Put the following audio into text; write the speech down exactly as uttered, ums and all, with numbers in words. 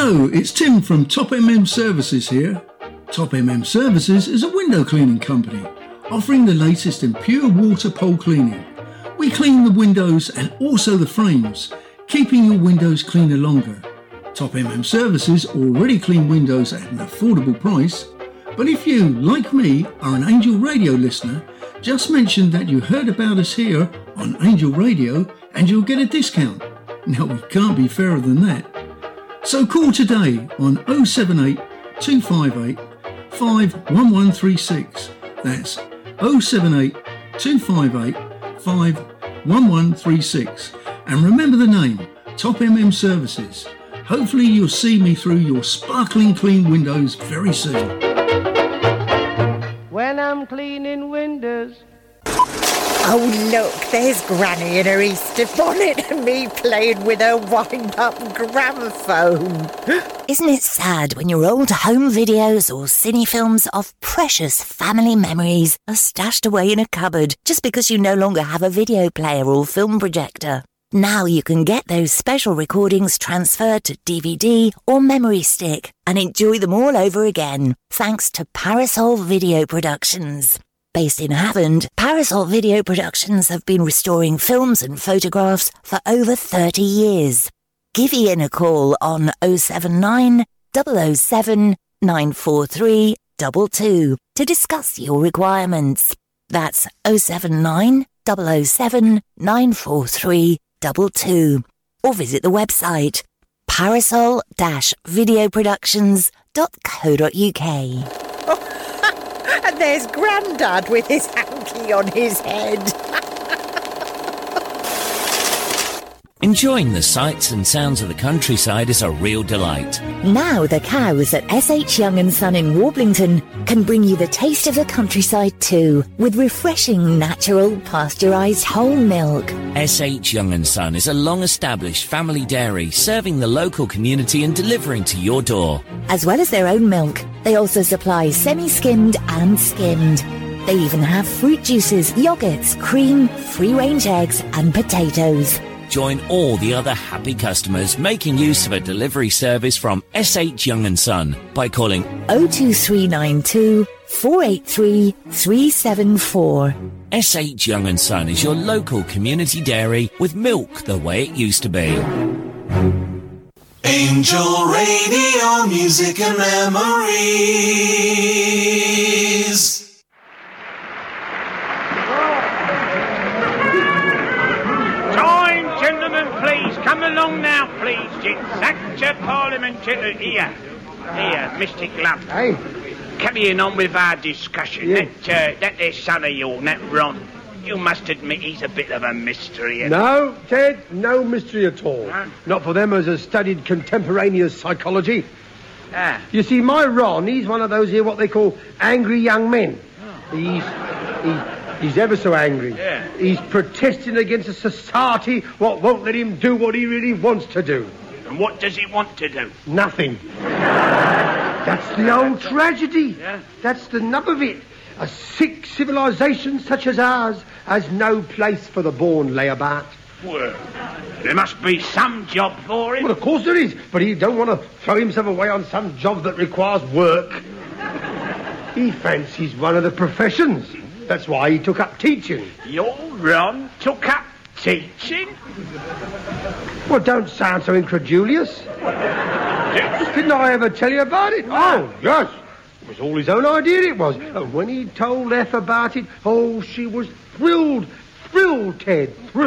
Hello, it's Tim from Top M M Services here. Top M M Services is a window cleaning company offering the latest in pure water pole cleaning. We clean the windows and also the frames, keeping your windows cleaner longer. Top M M Services already clean windows at an affordable price, but if you, like me, are an Angel Radio listener, just mention that you heard about us here on Angel Radio and you'll get a discount. Now we can't be fairer than that. So call today on oh seven eight, two five eight, five one one three six. That's oh seven eight, two five eight, five one one three six. And remember the name, Top M M Services. Hopefully you'll see me through your sparkling clean windows very soon. When I'm cleaning windows. Oh, look, there's Granny in her Easter bonnet and me playing with her wind-up gramophone. Isn't it sad when your old home videos or cine films of precious family memories are stashed away in a cupboard just because you no longer have a video player or film projector? Now you can get those special recordings transferred to D V D or memory stick and enjoy them all over again, thanks to Parasol Video Productions. Based in Havant, Parasol Video Productions have been restoring films and photographs for over thirty years. Give Ian a call on oh seven nine, double oh seven, nine four three two two to discuss your requirements. That's oh seven nine, double oh seven, nine four three two two. Or visit the website parasol dash video productions dot co dot uk. And there's Grandad with his hanky on his head. Enjoying the sights and sounds of the countryside is a real delight. Now the cows at S H Young and Son in Warblington can bring you the taste of the countryside too, with refreshing, natural, pasteurised whole milk. S H Young and Son is a long-established family dairy serving the local community and delivering to your door. As well as their own milk, they also supply semi-skimmed and skimmed. They even have fruit juices, yoghurts, cream, free-range eggs and potatoes. Join all the other happy customers making use of a delivery service from S H Young and Son by calling oh two three nine two, four eight three, three seven four. S H Young and Son is your local community dairy with milk the way it used to be. Angel Radio, music and memories. Please, come along now, please, gents. Act your Parliament here. Here, Mister Glum. Hey? Carrying on with our discussion. Yeah. That, uh, that there son of yours, that Ron, you must admit he's a bit of a mystery. No, Ted, no mystery at all. Huh? Not for them as has studied contemporaneous psychology. Ah. You see, my Ron, he's one of those here what they call angry young men. Oh. He's... he's He's ever so angry. Yeah. He's protesting against a society what won't let him do what he really wants to do. And what does he want to do? Nothing. That's the old tragedy. Yeah. That's the nub of it. A sick civilization such as ours has no place for the born layabout. Well, there must be some job for him. Well, of course there is, but he don't want to throw himself away on some job that requires work. He fancies one of the professions. That's why he took up teaching. Your Ron took up teaching? Well, don't sound so incredulous. Didn't I ever tell you about it? Oh, yes. It was all his own idea, it was. And when he told Eth about it, oh, she was thrilled. Thrilled, Ted. Thrilled.